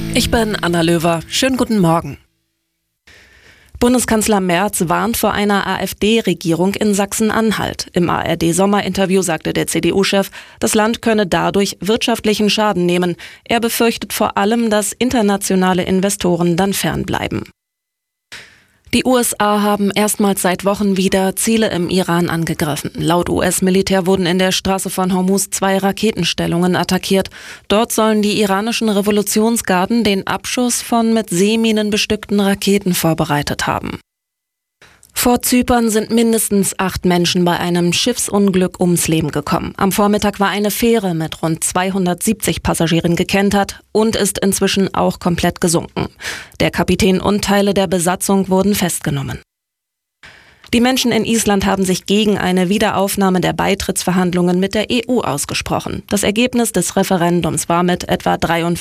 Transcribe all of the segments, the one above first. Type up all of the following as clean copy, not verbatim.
Ich bin Anna Löwer. Schönen guten Morgen. Bundeskanzler Merz warnt vor einer AfD-Regierung in Sachsen-Anhalt. Im ARD-Sommerinterview sagte der CDU-Chef, das Land könne dadurch wirtschaftlichen Schaden nehmen. Er befürchtet vor allem, dass internationale Investoren dann fernbleiben. Die USA haben erstmals seit Wochen wieder Ziele im Iran angegriffen. Laut US-Militär wurden in der Straße von Hormuz 2 Raketenstellungen attackiert. Dort sollen die iranischen Revolutionsgarden den Abschuss von mit Seeminen bestückten Raketen vorbereitet haben. Vor Zypern sind mindestens 8 Menschen bei einem Schiffsunglück ums Leben gekommen. Am Vormittag war eine Fähre mit rund 270 Passagieren gekentert und ist inzwischen auch komplett gesunken. Der Kapitän und Teile der Besatzung wurden festgenommen. Die Menschen in Island haben sich gegen eine Wiederaufnahme der Beitrittsverhandlungen mit der EU ausgesprochen. Das Ergebnis des Referendums war mit etwa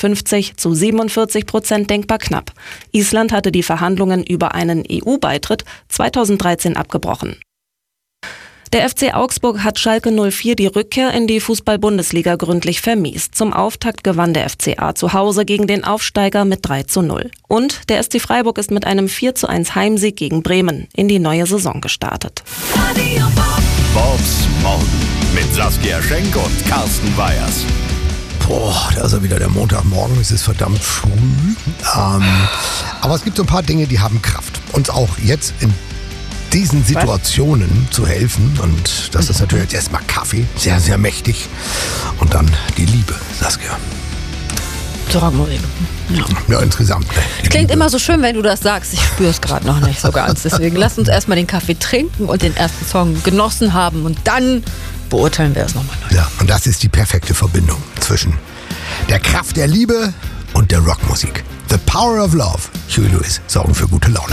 53-47% denkbar knapp. Island hatte die Verhandlungen über einen EU-Beitritt 2013 abgebrochen. Der FC Augsburg hat Schalke 04 die Rückkehr in die Fußball-Bundesliga gründlich vermiest. Zum Auftakt gewann der FCA zu Hause gegen den Aufsteiger mit 3:0. Und der SC Freiburg ist mit einem 4:1 Heimsieg gegen Bremen in die neue Saison gestartet. Bobs Morgen mit Saskia Schenk und Carsten Weyers. Da ist ja wieder der Montagmorgen, es ist verdammt früh. Aber es gibt so ein paar Dinge, die haben Kraft. Uns auch jetzt in diesen Situationen zu helfen. Und das ist natürlich jetzt erstmal Kaffee, sehr, sehr mächtig. Und dann die Liebe, Saskia. Rockmusik. Ja, insgesamt. Klingt immer so schön, wenn du das sagst. Ich spüre es gerade noch nicht so ganz. Deswegen lass uns erstmal den Kaffee trinken und den ersten Song genossen haben. Und dann beurteilen wir es nochmal neu. Ja, und das ist die perfekte Verbindung zwischen der Kraft der Liebe und der Rockmusik. The Power of Love. Huey Lewis sorgen für gute Laune.